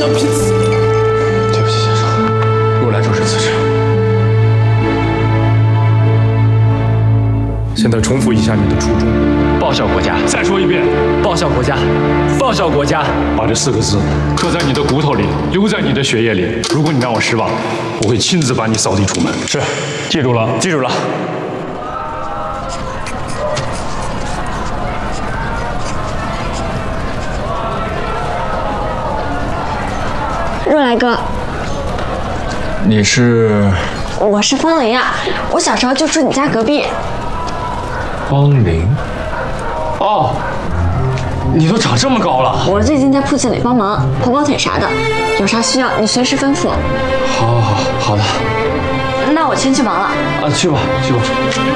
要拼死。 对不起，先生，若来就是此事。 现在重复一下你的初衷： 报效国家。 再说一遍， 报效国家，报效国家。 把这4个字刻在你的骨头里，留在你的血液里。如果你让我失望，我会亲自把你扫地出门。 是， 记住了， 记住了。 若来哥， 你是我是方玲呀，我小时候就住你家隔壁。 方玲？哦，你都长这么高了。 我最近在铺子里帮忙跑跑腿啥的，有啥需要你随时吩咐。 好的。 那我先去忙了。 啊，去吧。